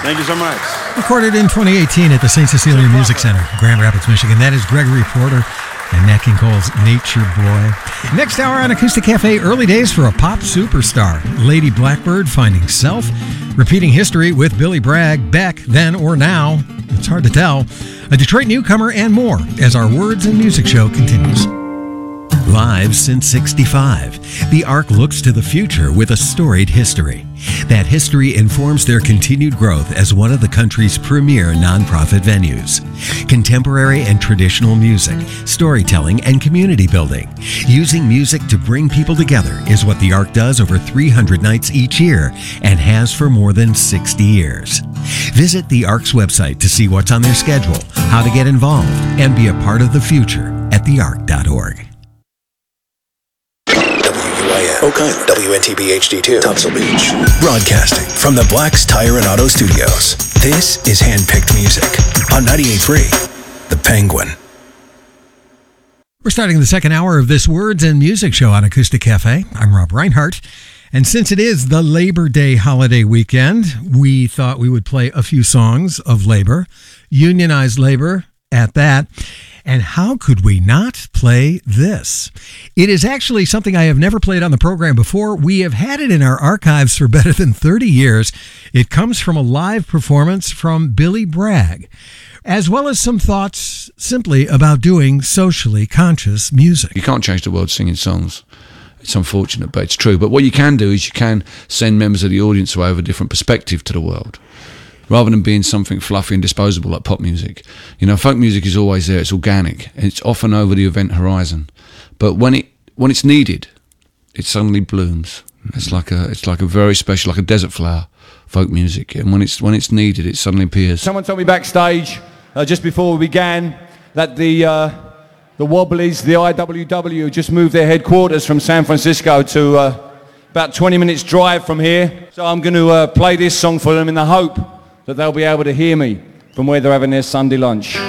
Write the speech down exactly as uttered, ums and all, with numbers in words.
Thank you so much. Recorded in twenty eighteen at the Saint Cecilia Music Center, Grand Rapids, Michigan. That is Gregory Porter and Nat King Cole's Nature Boy. Next hour on Acoustic Cafe, early days for a pop superstar. Lady Blackbird finding self. Repeating history with Billy Bragg, Beck, then or now. It's hard to tell. A Detroit newcomer and more as our Words and Music show continues. Live since sixty-five, the Ark looks to the future with a storied history. That history informs their continued growth as one of the country's premier nonprofit venues. Contemporary and traditional music, storytelling, and community building. Using music to bring people together is what the Ark does over three hundred nights each year and has for more than sixty years. Visit the Ark's website to see what's on their schedule, how to get involved, and be a part of the future at the ark dot org. Oakland, W N T B H D two, Topsail Beach. Broadcasting from the Black's Tire and Auto Studios. This is Handpicked Music on ninety-eight point three, The Penguin. We're starting the second hour of this Words and Music show on Acoustic Cafe. I'm Rob Reinhart. And since it is the Labor Day holiday weekend, we thought we would play a few songs of labor, unionized labor at that. And how could we not play this? It is actually something I have never played on the program before. We have had it in our archives for better than thirty years. It comes from a live performance from Billy Bragg, as well as some thoughts simply about doing socially conscious music. You can't change the world singing songs. It's unfortunate, but it's true. But what you can do is you can send members of the audience who have a different perspective to the world, rather than being something fluffy and disposable like pop music. You know, folk music is always there, it's organic, and it's often over the event horizon. But when it when it's needed, it suddenly blooms. It's like a it's like a very special, like a desert flower, folk music. And when it's when it's needed, it suddenly appears. Someone told me backstage, uh, just before we began, that the uh, the Wobblies, the I W W, just moved their headquarters from San Francisco to uh, about twenty minutes drive from here. So I'm going to uh, play this song for them in the hope that they'll be able to hear me from where they're having their Sunday lunch.